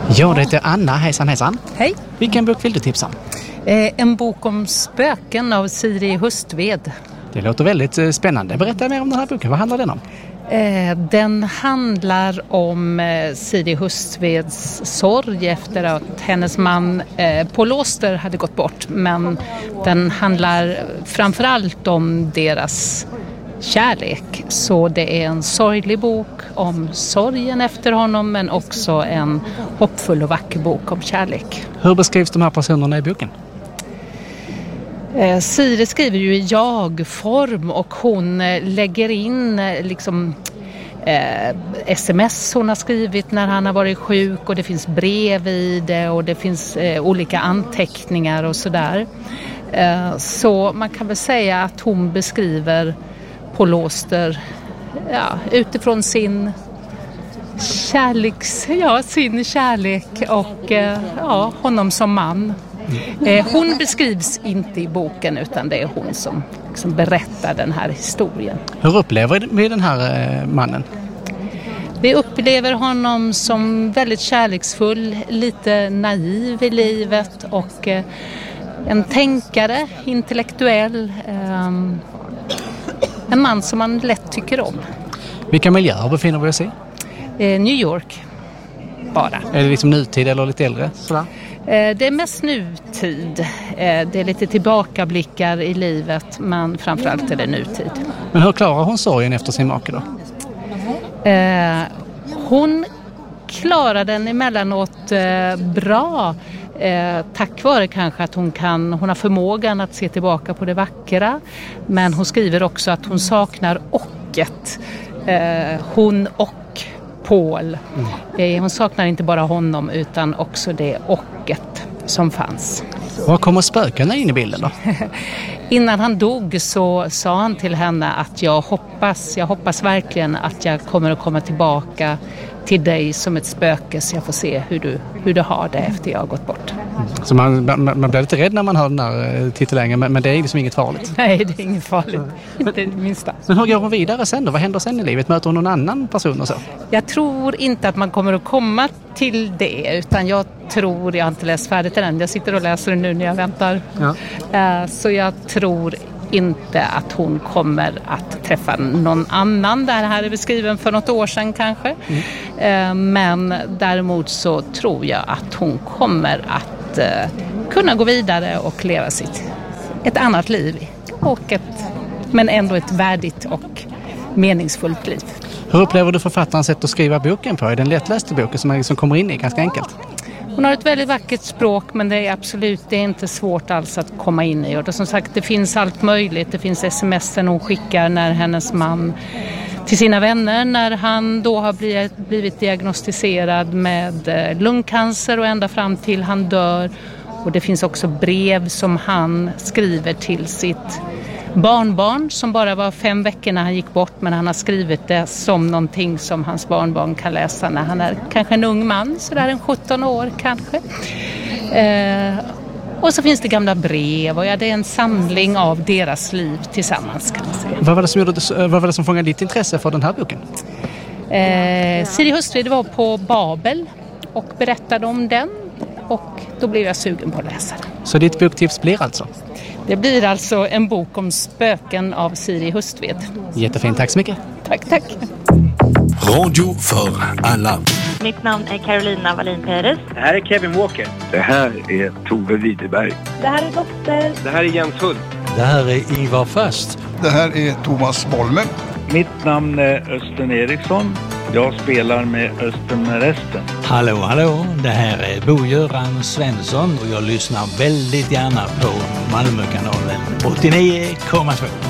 Ja, det heter Anna. Hejsan. Hej. Vilken bok vill du tipsa om? En bok om spöken av Siri Hustved. Det låter väldigt spännande. Berätta mer om den här boken. Vad handlar den om? Den handlar om Siri Hustveds sorg efter att hennes man Paul Auster hade gått bort. Men den handlar framförallt om deras kärlek. Så det är en sorglig bok om sorgen efter honom, men också en hoppfull och vacker bok om kärlek. Hur beskrivs de här personerna i boken? Siri skriver ju i jag-form och hon lägger in liksom sms hon har skrivit när han har varit sjuk, och det finns brev i det och det finns olika anteckningar och sådär. Så man kan väl säga att hon beskriver Paul Auster utifrån sin kärlek och honom som man. Hon beskrivs inte i boken, utan det är hon som liksom berättar den här historien. Hur upplever vi den här mannen? Vi upplever honom som väldigt kärleksfull, lite naiv i livet och en tänkare, intellektuell, en man som man lätt tycker om. Vilka miljöer befinner vi oss i? New York bara. Är det liksom nutid eller lite äldre? Sådär? Det är mest nutid. Det är lite tillbakablickar i livet, men framförallt är det nutid. Men hur klarar hon sorgen efter sin make då? Hon klarar den emellanåt bra. Tack vare kanske att hon har förmågan att se tillbaka på det vackra. Men hon skriver också att hon saknar ochet. Hon och Paul. Hon saknar inte bara honom utan också det ocket som fanns. Var kommer spökarna in i bilden då? Innan han dog så sa han till henne att jag hoppas verkligen att jag kommer att komma tillbaka till dig som ett spöke, så jag får se hur du har det efter jag har gått bort. Så man blir lite rädd när man hör den här titulängen, men det är liksom inget farligt? Nej, det är inget farligt. Inte det minsta. Men hur går hon vidare sen då? Vad händer sen i livet? Möter hon någon annan person och så? Jag tror inte att man kommer att komma till det, utan jag har inte läst färdigt än. Jag sitter och läser det nu när jag väntar. Ja. Så jag tror inte att hon kommer att träffa någon annan. Det här är beskriven för något år sedan kanske. Men däremot så tror jag att hon kommer att kunna gå vidare och leva ett annat liv. Men ändå ett värdigt och meningsfullt liv. Hur upplever du författarens sätt att skriva boken på? Är det en lättläst boken som man liksom kommer in i ganska enkelt? Hon har ett väldigt vackert språk, men det är inte svårt alls att komma in i. Och som sagt, det finns allt möjligt. Det finns sms:en hon skickar när hennes man till sina vänner, när han då har blivit diagnostiserad med lungcancer och ända fram till han dör. Och det finns också brev som han skriver till sitt barnbarn som bara var 5 veckor när han gick bort, men han har skrivit det som någonting som hans barnbarn kan läsa när han är kanske en ung man, så där en 17 år kanske. Och så finns det gamla brev och det är en samling av deras liv tillsammans, kan man säga. Vad var det som fångade ditt intresse för den här boken? Siri Hustved var på Babel och berättade om den, och då blev jag sugen på att läsa den. Så ditt boktips blir alltså? Det blir alltså en bok om spöken av Siri Hustved. Jättefint, tack så mycket. Tack. Radio för alla. Mitt namn är Carolina Wallin Perez. Det här är Kevin Walker. Det här är Tove Widerberg. Det här är Dotter. Det här är Jens Hult. Det här är Ivar Fast. Det här är Thomas Bolme. Mitt namn är Östen Eriksson. Jag spelar med Östen med resten. Hallå, det här är Bo-Göran Svensson och jag lyssnar väldigt gärna på Malmökanalen 89,2.